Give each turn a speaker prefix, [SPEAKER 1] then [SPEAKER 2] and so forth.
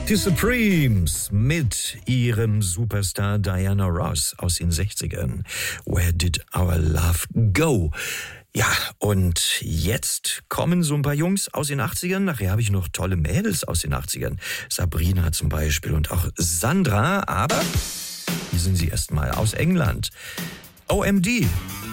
[SPEAKER 1] Die Supremes mit ihrem Superstar Diana Ross aus den 60ern. Where did our love go? Ja, und jetzt kommen so ein paar Jungs aus den 80ern. Nachher habe ich noch tolle Mädels aus den 80ern. Sabrina zum Beispiel und auch Sandra. Aber hier sind sie erstmal aus England. OMD,